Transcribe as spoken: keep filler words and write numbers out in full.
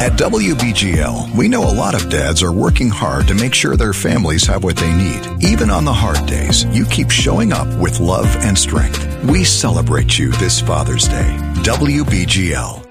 At W B G L, we know a lot of dads are working hard to make sure their families have what they need. Even on the hard days, you keep showing up with love and strength. We celebrate you this Father's Day. W B G L.